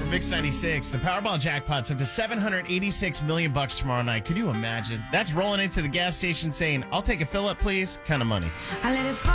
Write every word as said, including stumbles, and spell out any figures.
Mix ninety-six. The Powerball jackpot's up to seven hundred eighty-six million bucks tomorrow night. Could you imagine? That's rolling into the gas station saying, "I'll take a fill up, please," kind of money. I let it